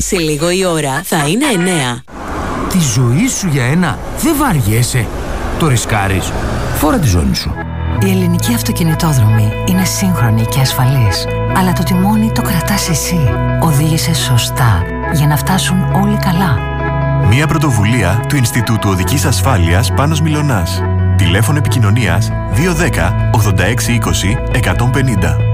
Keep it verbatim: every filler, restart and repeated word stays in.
Σε λίγο η ώρα θα είναι εννέα. Τη ζωή σου για ένα δεν βαριέσαι. Το ρισκάρεις. Φόρα τη ζώνη σου. Η ελληνική αυτοκινητόδρομη είναι σύγχρονη και ασφαλής. Αλλά το τιμόνι το κρατάς εσύ. Οδήγησε σωστά για να φτάσουν όλοι καλά. Μια πρωτοβουλία του Ινστιτούτου Οδικής Ασφάλειας Πάνος Μιλωνάς. Τηλέφωνο επικοινωνίας δύο ένα μηδέν ογδόντα έξι είκοσι εκατόν πενήντα.